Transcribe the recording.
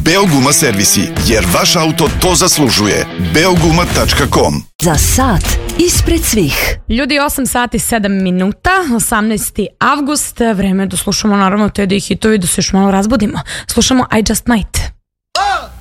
Beoguma servisi, jer vaš auto to zaslužuje. Beoguma.com. Za sat ispred svih. Ljudi, 8 sati 7 minuta, 18. avgust, vreme da slušamo naravno te da ih hitovi, da se još malo razbudimo. Slušamo I Just Might.